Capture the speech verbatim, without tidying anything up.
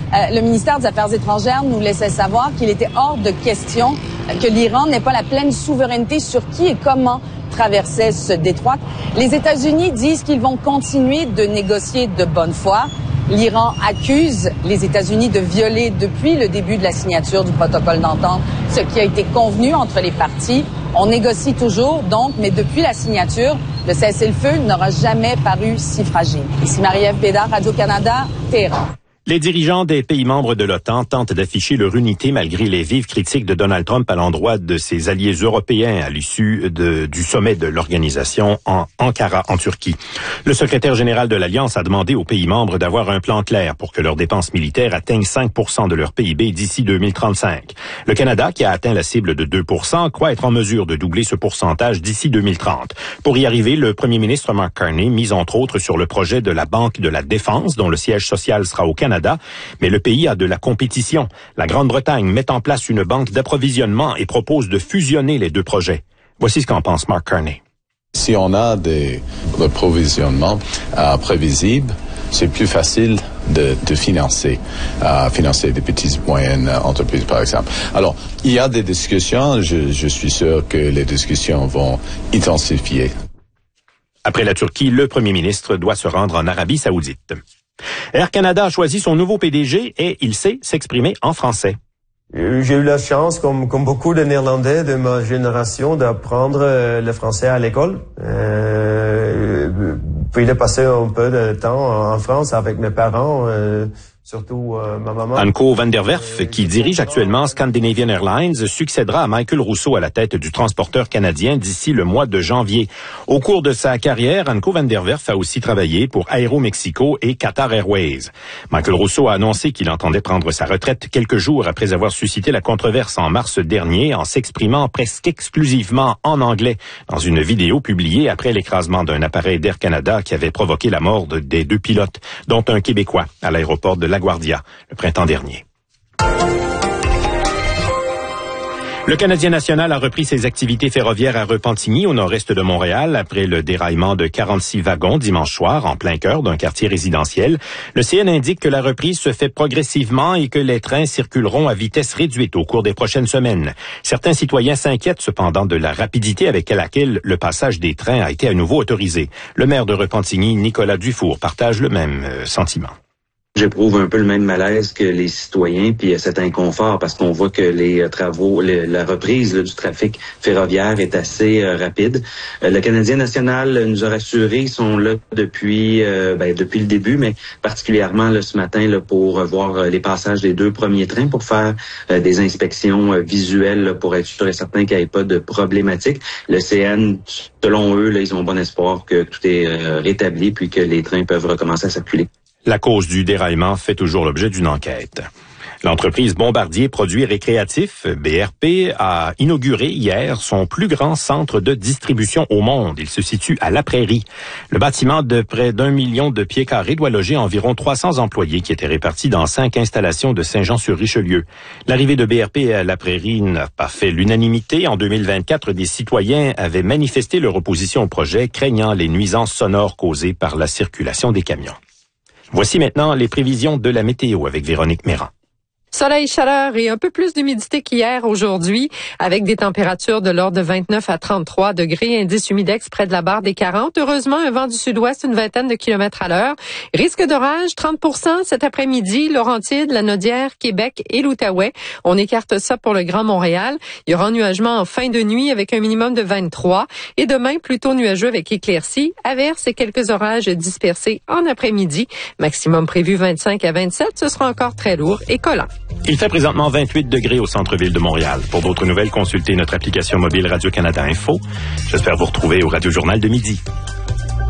euh, le ministère des Affaires étrangères nous laissait savoir qu'il était hors de question que l'Iran n'ait pas la pleine souveraineté sur qui et comment traversait ce détroit. Les États-Unis disent qu'ils vont continuer de négocier de bonne foi. L'Iran accuse les États-Unis de violer depuis le début de la signature du protocole d'entente ce qui a été convenu entre les parties. On négocie toujours, donc, mais depuis la signature, le cessez-le-feu n'aura jamais paru si fragile. Ici Marie-Ève Bédard, Radio-Canada, Téhéran. Les dirigeants des pays membres de l'OTAN tentent d'afficher leur unité malgré les vives critiques de Donald Trump à l'endroit de ses alliés européens à l'issue de, du sommet de l'organisation en Ankara, en Turquie. Le secrétaire général de l'Alliance a demandé aux pays membres d'avoir un plan clair pour que leurs dépenses militaires atteignent cinq pour cent de leur P I B d'ici deux mille trente-cinq. Le Canada, qui a atteint la cible de deux pour cent, croit être en mesure de doubler ce pourcentage d'ici deux mille trente. Pour y arriver, le premier ministre Mark Carney mise entre autres sur le projet de la Banque de la Défense, dont le siège social sera au Canada. Mais le pays a de la compétition. La Grande-Bretagne met en place une banque d'approvisionnement et propose de fusionner les deux projets. Voici ce qu'en pense Mark Carney. Si on a des approvisionnements euh, prévisibles, c'est plus facile de, de financer, euh, financer des petites et moyennes entreprises, par exemple. Alors, il y a des discussions. Je, je suis sûr que les discussions vont intensifier. Après la Turquie, le premier ministre doit se rendre en Arabie Saoudite. Air Canada a choisi son nouveau P D G et il sait s'exprimer en français. J'ai eu la chance, comme, comme beaucoup de Néerlandais de ma génération, d'apprendre euh, le français à l'école. Euh, puis de passer un peu de temps en France avec mes parents, euh, surtout euh, ma maman. Anko van der Werf, qui dirige actuellement Scandinavian Airlines, succédera à Michael Rousseau à la tête du transporteur canadien d'ici le mois de janvier. Au cours de sa carrière, Anko van der Werf a aussi travaillé pour Aeromexico et Qatar Airways. Michael Rousseau a annoncé qu'il entendait prendre sa retraite quelques jours après avoir suscité la controverse en mars dernier en s'exprimant presque exclusivement en anglais dans une vidéo publiée après l'écrasement d'un appareil d'Air Canada qui avait provoqué la mort de, des deux pilotes, dont un Québécois, à l'aéroport de LaGuardia le printemps dernier. Le Canadien national a repris ses activités ferroviaires à Repentigny, au nord-est de Montréal, après le déraillement de quarante-six wagons dimanche soir, en plein cœur d'un quartier résidentiel. Le C N indique que la reprise se fait progressivement et que les trains circuleront à vitesse réduite au cours des prochaines semaines. Certains citoyens s'inquiètent cependant de la rapidité avec laquelle le passage des trains a été à nouveau autorisé. Le maire de Repentigny, Nicolas Dufour, partage le même euh, sentiment. J'éprouve un peu le même malaise que les citoyens, puis cet inconfort parce qu'on voit que les travaux, les, la reprise là, du trafic ferroviaire est assez euh, rapide. Euh, le Canadien national nous a rassurés, ils sont là depuis euh, ben, depuis le début, mais particulièrement là, ce matin là, pour voir euh, les passages des deux premiers trains, pour faire euh, des inspections euh, visuelles là, pour être sûr et certain qu'il n'y ait pas de problématique. Le C N, selon eux, là, ils ont bon espoir que tout est euh, rétabli puis que les trains peuvent recommencer à circuler. La cause du déraillement fait toujours l'objet d'une enquête. L'entreprise Bombardier Produits Récréatifs, B R P, a inauguré hier son plus grand centre de distribution au monde. Il se situe à La Prairie. Le bâtiment de près d'un million de pieds carrés doit loger environ trois cents employés qui étaient répartis dans cinq installations de Saint-Jean-sur-Richelieu. L'arrivée de B R P à La Prairie n'a pas fait l'unanimité. En deux mille vingt-quatre, des citoyens avaient manifesté leur opposition au projet, craignant les nuisances sonores causées par la circulation des camions. Voici maintenant les prévisions de la météo avec Véronique Méran. Soleil, chaleur et un peu plus d'humidité qu'hier aujourd'hui, avec des températures de l'ordre de vingt-neuf à trente-trois degrés, indice humidex près de la barre des quarante. Heureusement, un vent du sud-ouest, une vingtaine de kilomètres à l'heure. Risque d'orage, trente pour cent cet après-midi, Laurentides, la Naudière, Québec et l'Outaouais. On écarte ça pour le Grand Montréal. Il y aura ennuagement en fin de nuit avec un minimum de vingt-trois. Et demain, plutôt nuageux avec éclaircies, averses et quelques orages dispersés en après-midi. Maximum prévu vingt-cinq à vingt-sept, ce sera encore très lourd et collant. Il fait présentement vingt-huit degrés au centre-ville de Montréal. Pour d'autres nouvelles, consultez notre application mobile Radio-Canada Info. J'espère vous retrouver au Radio Journal de midi.